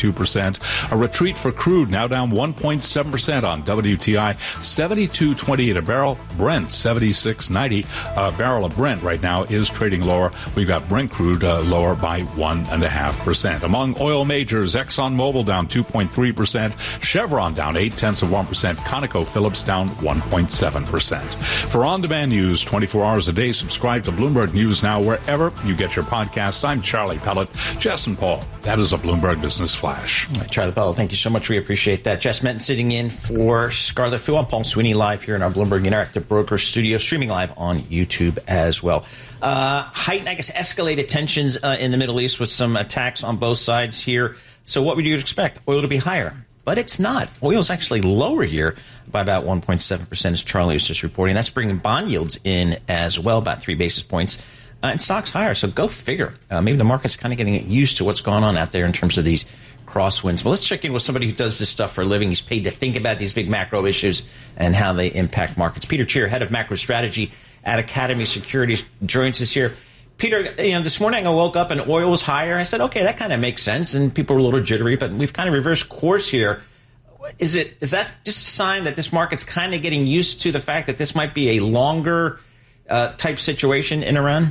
0.2%. A retreat for crude, now down 1.7% on WTI, 72.28 a barrel. Brent, 76.90 a barrel of Brent right now is trading lower. We've got Brent crude lower by 1.5%. Among oil majors, ExxonMobil down 2.3%. Chevron down 0.8%. ConocoPhillips down 1.7%. For on-demand news 24 hours a day, subscribe to Bloomberg News Now wherever you get your podcast. I'm Charlie Pellet. Jess and Paul, that is a Bloomberg Business Flash. All right, Charlie Pellet, thank you so much. We appreciate that. Jess Menton sitting in for Scarlett Fu. I'm Paul Sweeney live here in our Bloomberg Interactive Broker studio, streaming live on YouTube as well. Heightened, escalated tensions in the Middle East with some attacks on both sides here. So what would you expect? Oil to be higher. But it's not. Oil is actually lower here by about 1.7%, as Charlie was just reporting. That's bringing bond yields in as well, about 3 basis points. And stocks higher. So go figure. Maybe the market's kind of getting used to what's going on out there in terms of these crosswinds. But let's check in with somebody who does this stuff for a living. He's paid to think about these big macro issues and how they impact markets. Peter Cheer, head of macro strategy at Academy Securities, joins us here. Peter, this morning I woke up and oil was higher. I said, okay, that kind of makes sense. And people were a little jittery, but we've kind of reversed course here. Is that just a sign that this market's kind of getting used to the fact that this might be a longer type situation in Iran?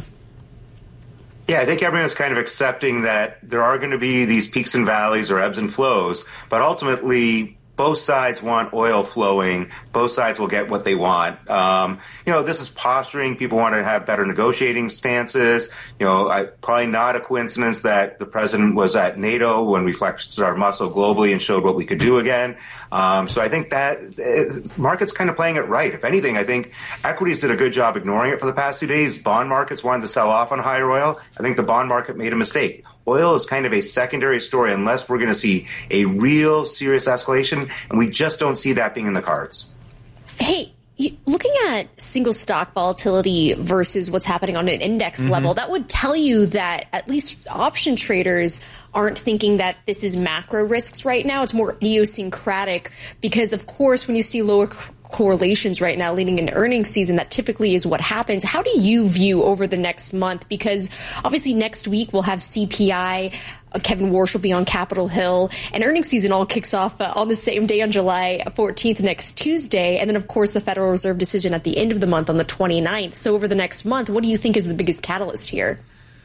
Yeah, I think everyone's kind of accepting that there are going to be these peaks and valleys or ebbs and flows, but ultimately both sides want oil flowing. Both sides will get what they want. This is posturing. People want to have better negotiating stances. Probably not a coincidence that the president was at NATO when we flexed our muscle globally and showed what we could do again. So I think that market's kind of playing it right. If anything, I think equities did a good job ignoring it for the past 2 days. Bond markets wanted to sell off on higher oil. I think the bond market made a mistake. Oil is kind of a secondary story unless we're going to see a real serious escalation, and we just don't see that being in the cards. Hey, looking at single stock volatility versus what's happening on an index level, that would tell you that at least option traders aren't thinking that this is macro risks right now. It's more idiosyncratic because, of course, when you see lower correlations right now leading into earnings season, that typically is what happens. How do you view over the next month? Because obviously next week we'll have CPI, Kevin Warsh will be on Capitol Hill, and earnings season all kicks off on the same day on July 14th, next Tuesday. And then, of course, the Federal Reserve decision at the end of the month on the 29th. So over the next month, what do you think is the biggest catalyst here?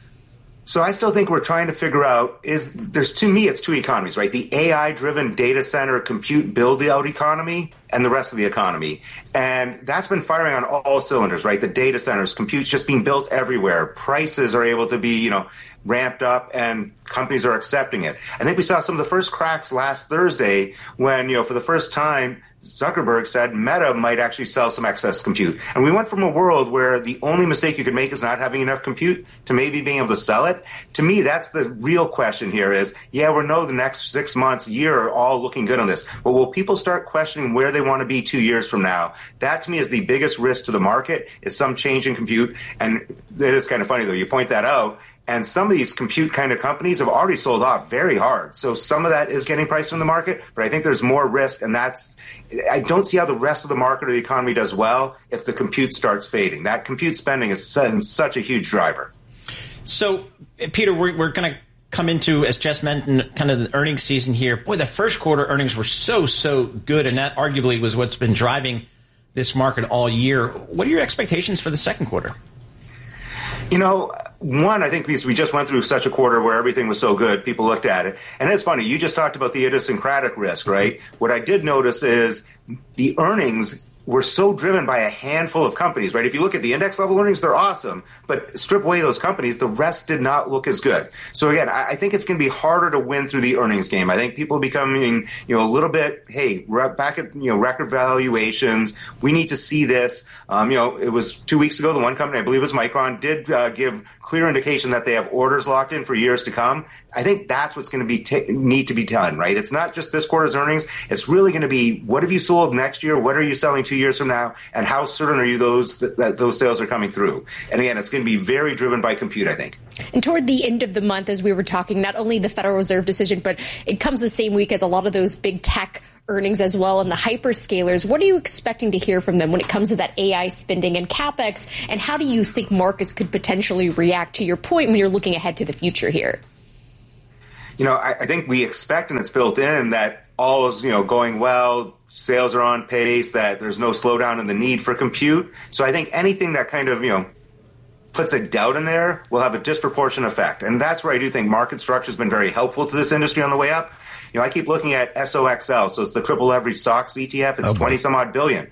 So I still think we're trying to figure out to me, it's two economies, right? The AI-driven data center compute build-out economy and the rest of the economy. And that's been firing on all cylinders, right? The data centers, compute's just being built everywhere. Prices are able to be, ramped up and companies are accepting it. I think we saw some of the first cracks last Thursday when, for the first time, Zuckerberg said Meta might actually sell some excess compute. And we went from a world where the only mistake you could make is not having enough compute to maybe being able to sell it. To me, that's the real question here is, we know the next 6 months, year are all looking good on this. But will people start questioning where they want to be 2 years from now? That, to me, is the biggest risk to the market, is some change in compute. And it is kind of funny, though. You point that out. And some of these compute kind of companies have already sold off very hard. So some of that is getting priced from the market, but I think there's more risk. And I don't see how the rest of the market or the economy does well if the compute starts fading. That compute spending is such a huge driver. So, Peter, we're going to come into, as Jess mentioned, kind of the earnings season here. Boy, the first quarter earnings were so good, and that arguably was what's been driving this market all year. What are your expectations for the second quarter? One, I think because we just went through such a quarter where everything was so good, people looked at it. And it's funny, you just talked about the idiosyncratic risk, right? What I did notice is the earnings were so driven by a handful of companies, right? If you look at the index level earnings, they're awesome. But strip away those companies, the rest did not look as good. So again, I think it's going to be harder to win through the earnings game. I think people are becoming, a little bit, hey, we're back at, record valuations. We need to see this. It was 2 weeks ago, the one company, I believe it was Micron, did give clear indication that they have orders locked in for years to come. I think that's what's going to be need to be done, right? It's not just this quarter's earnings. It's really going to be, what have you sold next year? What are you selling 2 years from now? And how certain are you that those sales are coming through? And again, it's going to be very driven by compute, I think. And toward the end of the month, as we were talking, not only the Federal Reserve decision, but it comes the same week as a lot of those big tech earnings as well, and the hyperscalers. What are you expecting to hear from them when it comes to that AI spending and CapEx? And how do you think markets could potentially react, to your point, when you're looking ahead to the future here? I think we expect, and it's built in, that all is, going well, sales are on pace, that there's no slowdown in the need for compute. So I think anything that kind of, puts a doubt in there will have a disproportionate effect. And that's where I do think market structure has been very helpful to this industry on the way up. I keep looking at SOXL, so it's the triple leverage stocks ETF. It's 20 some odd billion.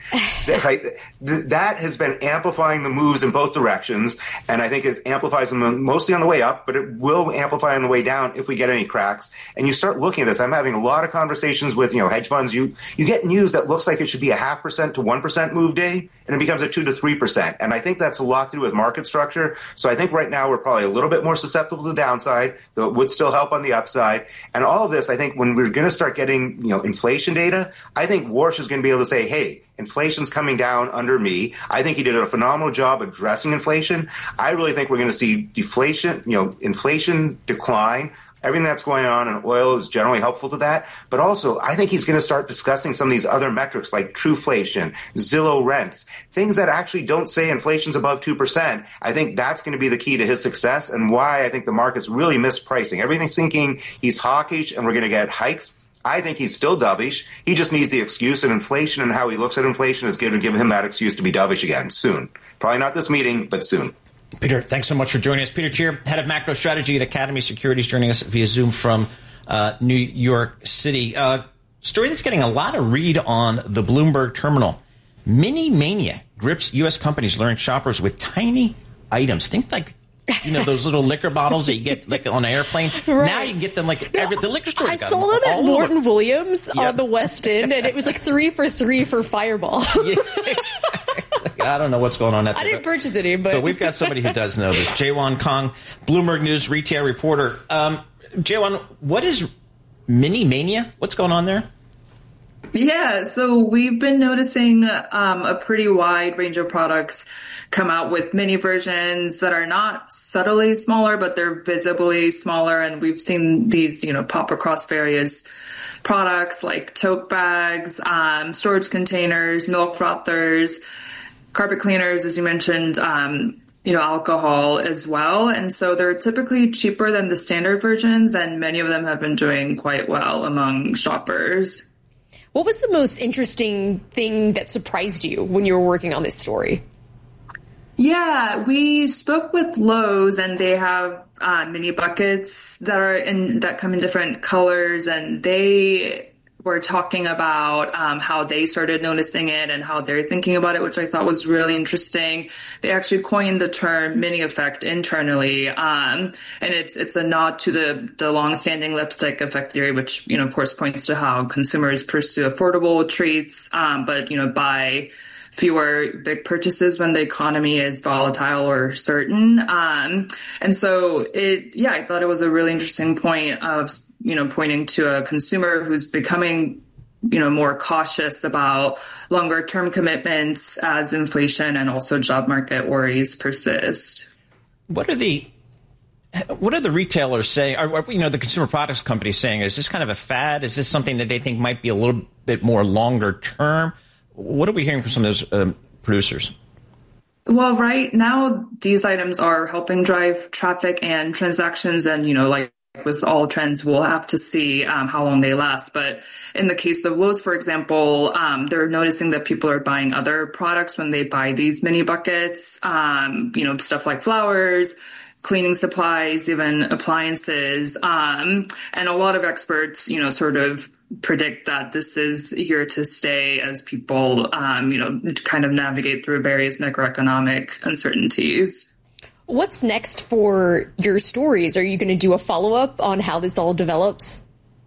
That has been amplifying the moves in both directions, and I think it amplifies them mostly on the way up, but it will amplify on the way down if we get any cracks. And you start looking at this. I'm having a lot of conversations with hedge funds. You get news that looks like it should be a 0.5% to 1% move day, and it becomes a 2 to 3%. And I think that's a lot to do with market structure. So I think right now we're probably a little bit more susceptible to the downside, though it would still help on the upside. And all of this, I think, when we're going to start getting inflation data, I think Warsh is going to be able to say, hey, inflation's coming down under me. I think he did a phenomenal job addressing inflation. I really think we're going to see deflation, inflation decline. Everything that's going on in oil is generally helpful to that. But also, I think he's going to start discussing some of these other metrics like Trueflation, Zillow rents, things that actually don't say inflation's above 2%. I think that's going to be the key to his success and why I think the market's really mispricing. Everything's thinking he's hawkish and we're going to get hikes. I think he's still dovish. He just needs the excuse, and inflation and how he looks at inflation is going to give him that excuse to be dovish again soon. Probably not this meeting, but soon. Peter, thanks so much for joining us. Peter Cheer, Head of Macro Strategy at Academy Securities, joining us via Zoom from New York City. Story that's getting a lot of read on the Bloomberg terminal. Mini mania grips U.S. companies luring shoppers with tiny items. Think like those little liquor bottles that you get like on an airplane. Right. Now you can get them like the liquor store. I saw them at Morton Williams on the West End, and it was like 3 for $3 for Fireball. Yeah, exactly. I don't know what's going on. I didn't purchase any, but we've got somebody who does know this. Jaewon Kong, Bloomberg News retail reporter. Jaewon, what is Mini Mania? What's going on there? Yeah, so we've been noticing a pretty wide range of products come out with mini versions that are not subtly smaller, but they're visibly smaller. And we've seen these, pop across various products like tote bags, storage containers, milk frothers, carpet cleaners, as you mentioned, alcohol as well. And so they're typically cheaper than the standard versions, and many of them have been doing quite well among shoppers. What was the most interesting thing that surprised you when you were working on this story? Yeah, we spoke with Lowe's, and they have mini buckets that come in different colors, and they were talking about how they started noticing it and how they're thinking about it, which I thought was really interesting. They actually coined the term mini effect internally, and it's a nod to the long-standing lipstick effect theory, which of course points to how consumers pursue affordable treats, but buy fewer big purchases when the economy is volatile or certain. And so I thought it was a really interesting point of, pointing to a consumer who's becoming, more cautious about longer term commitments as inflation and also job market worries persist. What are the retailers saying? Are the consumer products companies saying? Is this kind of a fad? Is this something that they think might be a little bit more longer term? What are we hearing from some of those producers? Well, right now, these items are helping drive traffic and transactions. And, like with all trends, we'll have to see how long they last. But in the case of Lowe's, for example, they're noticing that people are buying other products when they buy these mini buckets, stuff like flowers, cleaning supplies, even appliances. And a lot of experts, sort of predict that this is here to stay as people, kind of navigate through various macroeconomic uncertainties. What's next for your stories? Are you going to do a follow-up on how this all develops?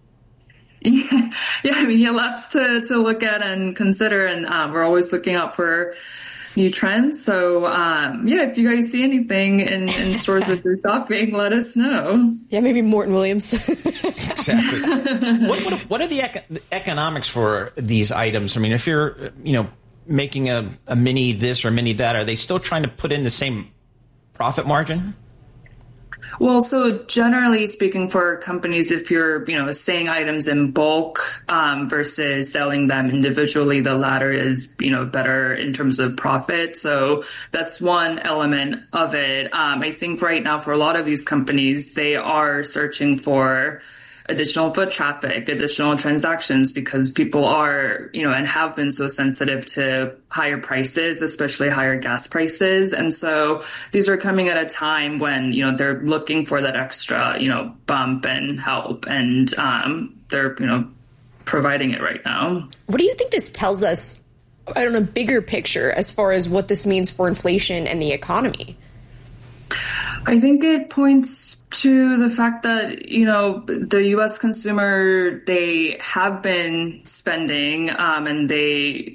Yeah, lots to look at and consider, and we're always looking out for new trends. So, if you guys see anything in stores that you're shopping, let us know. Yeah, maybe Morton Williams. Exactly. What are the economics for these items? I mean, if you're, making a mini this or mini that, are they still trying to put in the same profit margin? Well, so generally speaking, for companies, if you're, saying items in bulk versus selling them individually, the latter is, better in terms of profit. So that's one element of it. I think right now for a lot of these companies, they are searching for additional foot traffic, additional transactions, because people are, and have been so sensitive to higher prices, especially higher gas prices. And so these are coming at a time when, they're looking for that extra, bump and help, and they're, providing it right now. What do you think this tells us on a bigger picture as far as what this means for inflation and the economy? I think it points to the fact that, the U.S. consumer, they have been spending, and they,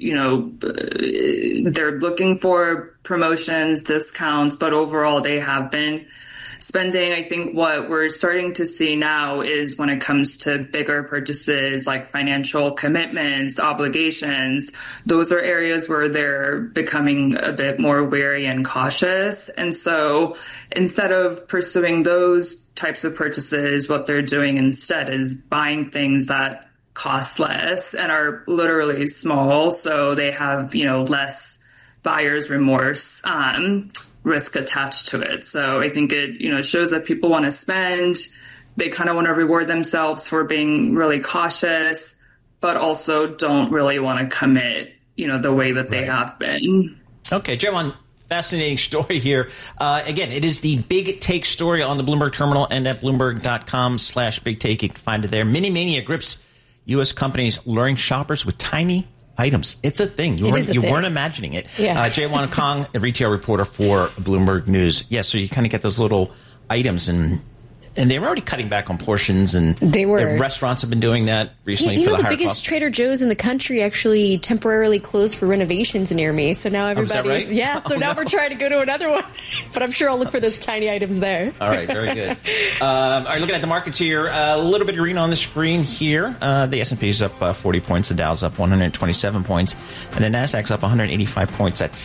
they're looking for promotions, discounts, but overall they have been spending. I think what we're starting to see now is when it comes to bigger purchases like financial commitments, obligations, those are areas where they're becoming a bit more wary and cautious. And so instead of pursuing those types of purchases, what they're doing instead is buying things that cost less and are literally small. So they have, less buyer's remorse, risk attached to it. So I think it, shows that people want to spend. They kind of want to reward themselves for being really cautious, but also don't really want to commit, the way that they have been. Okay, Jevon, fascinating story here. Again, it is the Big Take story on the Bloomberg Terminal and at Bloomberg.com/Big Take. You can find it there. Mini Mania grips U.S. companies luring shoppers with tiny items. It's a thing. You weren't imagining it. Yeah. Jaewon Kong, a retail reporter for Bloomberg News. Yeah, so you kind of get those little items, and they were already cutting back on portions, and they were. Restaurants have been doing that recently for the higher cost. The biggest Trader Joe's in the country actually temporarily closed for renovations near me. So now everybody's now we're trying to go to another one. But I'm sure I'll look for those tiny items there. All right, very good. All right, looking at the markets here, a little bit of green on the screen here. The S&P is up 40 points, the Dow's up 127 points, and the Nasdaq's up 185 points. That's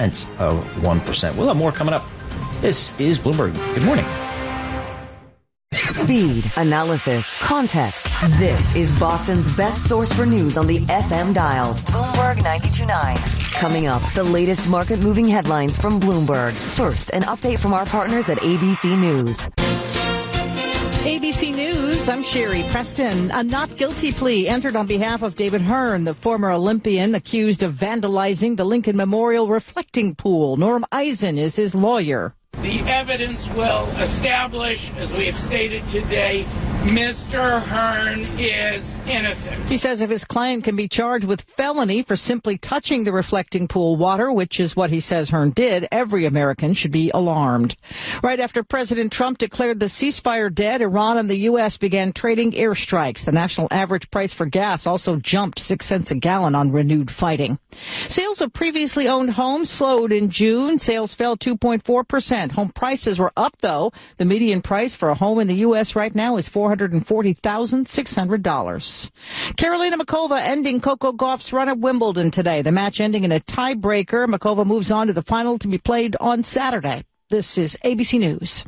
0.7%. We'll have more coming up. This is Bloomberg. Good morning. Speed, analysis, context. This is Boston's best source for news on the FM dial. Bloomberg 92.9. Coming up, the latest market-moving headlines from Bloomberg. First, an update from our partners at ABC News. ABC News, I'm Sherry Preston. A not guilty plea entered on behalf of David Hearn, the former Olympian accused of vandalizing the Lincoln Memorial reflecting pool. Norm Eisen is his lawyer. The evidence will establish, as we have stated today, Mr. Hearn is innocent. He says if his client can be charged with felony for simply touching the reflecting pool water, which is what he says Hearn did, every American should be alarmed. Right after President Trump declared the ceasefire dead, Iran and the U.S. began trading airstrikes. The national average price for gas also jumped 6 cents a gallon on renewed fighting. Sales of previously owned homes slowed in June. Sales fell 2.4%. Home prices were up, though. The median price for a home in the U.S. right now is $440,600. Karolina Muchova ending Coco Gauff's run at Wimbledon today. The match ending in a tiebreaker. Muchova moves on to the final to be played on Saturday. This is ABC News.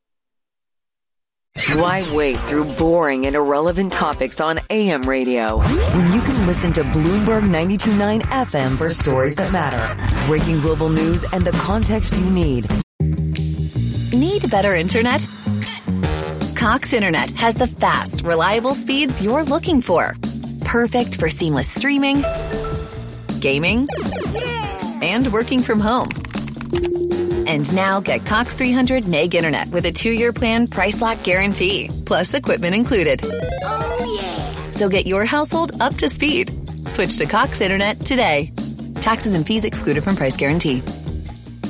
Why wade through boring and irrelevant topics on AM radio when you can listen to Bloomberg 92.9 FM for stories that matter, breaking global news, and the context you need? Need better internet? Cox Internet has the fast, reliable speeds you're looking for. Perfect for seamless streaming, gaming, and working from home. And now get Cox 300 meg internet with a 2-year plan price lock guarantee, plus equipment included. Oh, yeah. So get your household up to speed. Switch to Cox Internet today. Taxes and fees excluded from price guarantee.